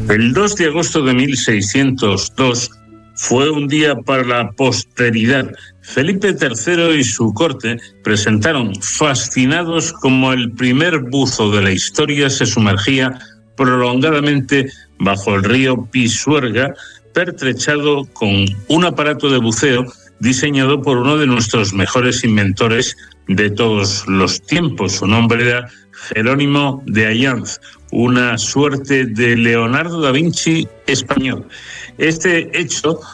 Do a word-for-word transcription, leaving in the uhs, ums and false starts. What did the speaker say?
El dos de agosto de mil seiscientos dos fue un día para la posteridad. Felipe tercero y su corte presentaron fascinados cómo el primer buzo de la historia se sumergía prolongadamente bajo el río Pisuerga, pertrechado con un aparato de buceo diseñado por uno de nuestros mejores inventores de todos los tiempos. Su nombre era Jerónimo de Allanz, una suerte de Leonardo da Vinci español. Este hecho